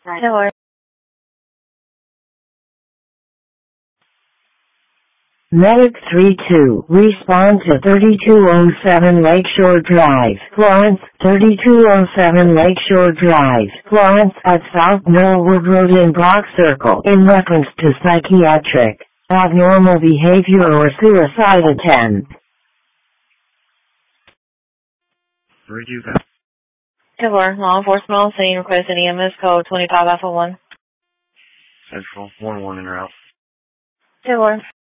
Taylor. Medic 32, respond to 3207 Lakeshore Drive, Florence, 3207 Lakeshore Drive, Florence at South Millwood Road in Brock Circle in reference to psychiatric, abnormal behavior or suicide attempt. Review that. Taylor, law enforcement on scene requesting EMS code 25 Alpha 1. Central, 1-1 in route. Taylor.